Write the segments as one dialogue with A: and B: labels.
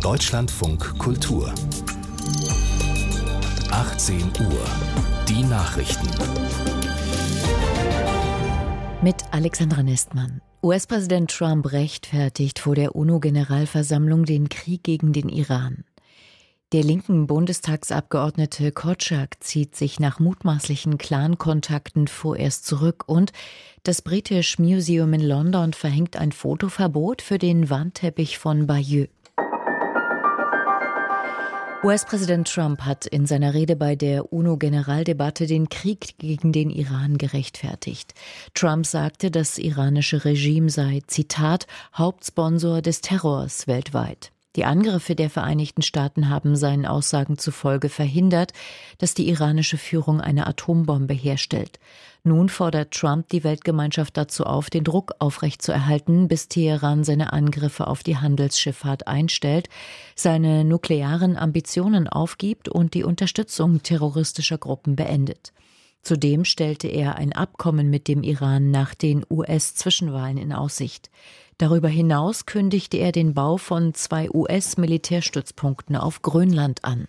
A: Deutschlandfunk Kultur 18 Uhr. Die Nachrichten.
B: Mit Alexandra Nestmann. US-Präsident Trump rechtfertigt vor der UNO-Generalversammlung den Krieg gegen den Iran. Der linken Bundestagsabgeordnete Kotschak zieht sich nach mutmaßlichen Clan-Kontakten vorerst zurück und das British Museum in London verhängt ein Fotoverbot für den Wandteppich von Bayeux. US-Präsident Trump hat in seiner Rede bei der UNO-Generaldebatte den Krieg gegen den Iran gerechtfertigt. Trump sagte, das iranische Regime sei, Zitat, Hauptsponsor des Terrors weltweit. Die Angriffe der Vereinigten Staaten haben seinen Aussagen zufolge verhindert, dass die iranische Führung eine Atombombe herstellt. Nun fordert Trump die Weltgemeinschaft dazu auf, den Druck aufrechtzuerhalten, bis Teheran seine Angriffe auf die Handelsschifffahrt einstellt, seine nuklearen Ambitionen aufgibt und die Unterstützung terroristischer Gruppen beendet. Zudem stellte er ein Abkommen mit dem Iran nach den US-Zwischenwahlen in Aussicht. Darüber hinaus kündigte er den Bau von 2 US-Militärstützpunkten auf Grönland an.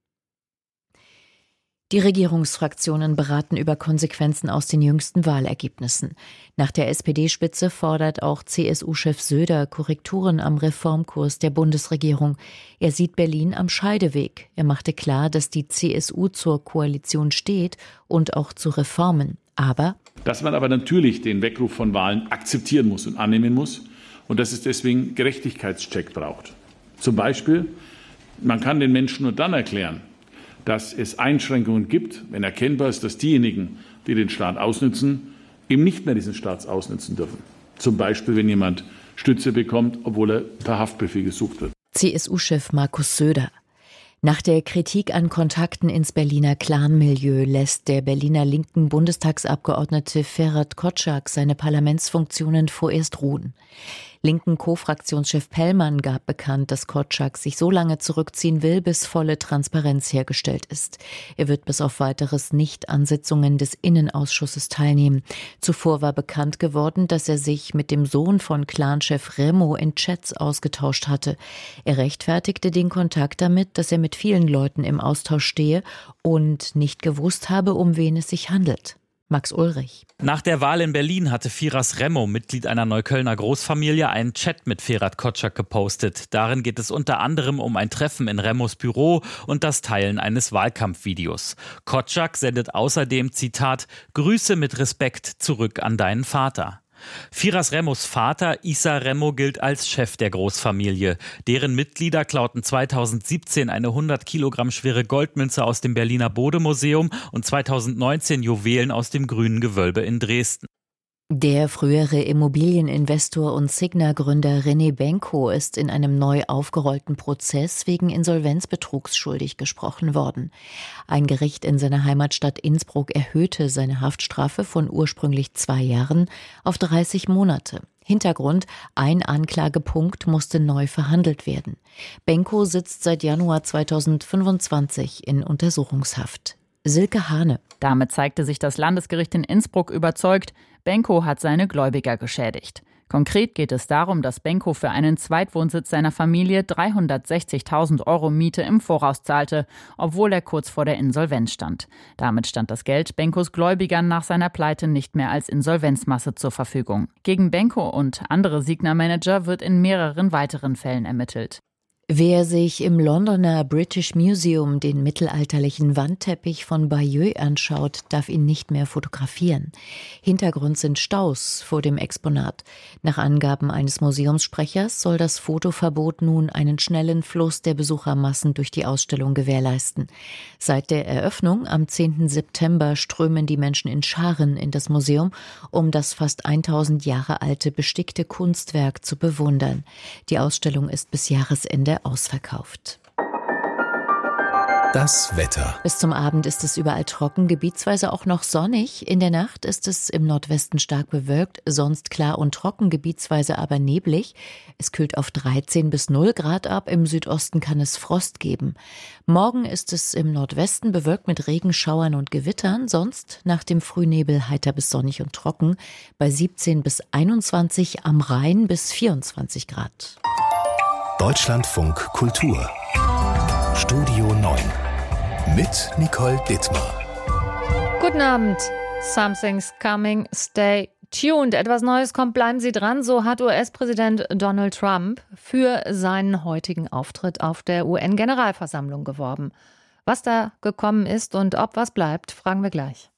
B: Die Regierungsfraktionen beraten über Konsequenzen aus den jüngsten Wahlergebnissen. Nach der SPD-Spitze fordert auch CSU-Chef Söder Korrekturen am Reformkurs der Bundesregierung. Er sieht Berlin am Scheideweg. Er machte klar, dass die CSU zur Koalition steht und auch zu Reformen.
C: Dass man aber natürlich den Weckruf von Wahlen akzeptieren muss und annehmen muss und dass es deswegen Gerechtigkeitscheck braucht. Zum Beispiel, man kann den Menschen nur dann erklären, dass es Einschränkungen gibt, wenn erkennbar ist, dass diejenigen, die den Staat ausnützen, eben nicht mehr diesen Staat ausnützen dürfen. Zum Beispiel, wenn jemand Stütze bekommt, obwohl er per Haftbefehl gesucht wird.
B: CSU-Chef Markus Söder. Nach der Kritik an Kontakten ins Berliner Clan-Milieu lässt der Berliner linken Bundestagsabgeordnete Ferhat Kotschak seine Parlamentsfunktionen vorerst ruhen. Linken Co-Fraktionschef Pellmann gab bekannt, dass Kotschak sich so lange zurückziehen will, bis volle Transparenz hergestellt ist. Er wird bis auf Weiteres nicht an Sitzungen des Innenausschusses teilnehmen. Zuvor war bekannt geworden, dass er sich mit dem Sohn von Clanchef Remo in Chats ausgetauscht hatte. Er rechtfertigte den Kontakt damit, dass er mit vielen Leuten im Austausch stehe und nicht gewusst habe, um wen es sich handelt. Max Ulrich.
D: Nach der Wahl in Berlin hatte Firas Remo, Mitglied einer Neuköllner Großfamilie, einen Chat mit Ferhat Kotschak gepostet. Darin geht es unter anderem um ein Treffen in Remos Büro und das Teilen eines Wahlkampfvideos. Kotschak sendet außerdem, Zitat, Grüße mit Respekt zurück an deinen Vater. Firas Remos Vater, Issa Remo, gilt als Chef der Großfamilie. Deren Mitglieder klauten 2017 eine 100 Kilogramm schwere Goldmünze aus dem Berliner Bode-Museum und 2019 Juwelen aus dem Grünen Gewölbe in Dresden.
B: Der frühere Immobilieninvestor und Signa-Gründer René Benko ist in einem neu aufgerollten Prozess wegen Insolvenzbetrugs schuldig gesprochen worden. Ein Gericht in seiner Heimatstadt Innsbruck erhöhte seine Haftstrafe von ursprünglich 2 Jahren auf 30 Monate. Hintergrund: ein Anklagepunkt musste neu verhandelt werden. Benko sitzt seit Januar 2025 in Untersuchungshaft. Silke Hane.
E: Damit zeigte sich das Landesgericht in Innsbruck überzeugt, Benko hat seine Gläubiger geschädigt. Konkret geht es darum, dass Benko für einen Zweitwohnsitz seiner Familie 360.000 € Miete im Voraus zahlte, obwohl er kurz vor der Insolvenz stand. Damit stand das Geld Benkos Gläubigern nach seiner Pleite nicht mehr als Insolvenzmasse zur Verfügung. Gegen Benko und andere Signa-Manager wird in mehreren weiteren Fällen ermittelt.
B: Wer sich im Londoner British Museum den mittelalterlichen Wandteppich von Bayeux anschaut, darf ihn nicht mehr fotografieren. Hintergrund sind Staus vor dem Exponat. Nach Angaben eines Museumssprechers soll das Fotoverbot nun einen schnellen Fluss der Besuchermassen durch die Ausstellung gewährleisten. Seit der Eröffnung am 10. September strömen die Menschen in Scharen in das Museum, um das fast 1000 Jahre alte bestickte Kunstwerk zu bewundern. Die Ausstellung ist bis Jahresende ausverkauft.
A: Das Wetter.
B: Bis zum Abend ist es überall trocken, gebietsweise auch noch sonnig. In der Nacht ist es im Nordwesten stark bewölkt, sonst klar und trocken, gebietsweise aber neblig. Es kühlt auf 13 bis 0 Grad ab, im Südosten kann es Frost geben. Morgen ist es im Nordwesten bewölkt mit Regenschauern und Gewittern, sonst nach dem Frühnebel heiter bis sonnig und trocken, bei 17 bis 21, am Rhein bis 24 Grad.
A: Deutschlandfunk Kultur. Studio 9 mit Nicole Dittmar.
B: Guten Abend. Something's coming, stay tuned. Etwas Neues kommt, bleiben Sie dran. So hat US-Präsident Donald Trump für seinen heutigen Auftritt auf der UN-Generalversammlung geworben. Was da gekommen ist und ob was bleibt, fragen wir gleich.